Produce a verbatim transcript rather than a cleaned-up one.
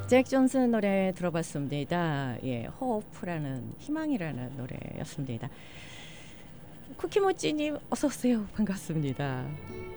잭 존슨 노래 들어봤습니다. 예, 호프라는 희망이라는 노래였습니다. 쿠키모찌님 어서 오세요. 반갑습니다.